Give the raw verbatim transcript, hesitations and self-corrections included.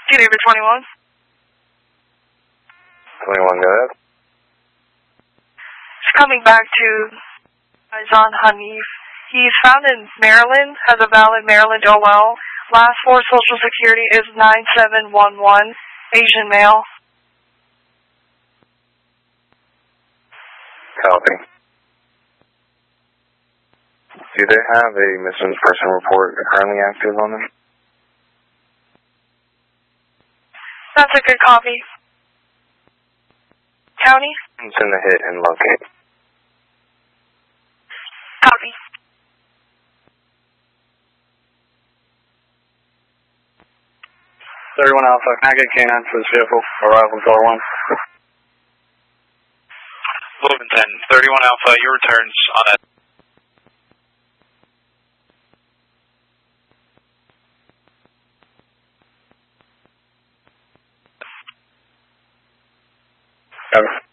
Get over twenty-one. twenty-one, go ahead. He's coming back to Izan Hanif. He's found in Maryland, has a valid Maryland O L. Last four social security is nine seven one one. Asian male. Copy. Do they have a missing person report currently active on them? That's a good copy. County? Send the hit and locate. Copy. thirty-one Alpha, can I get K nine for this vehicle? Arrival car one. Bloomington, thirty-one Alpha, your returns on it. Over.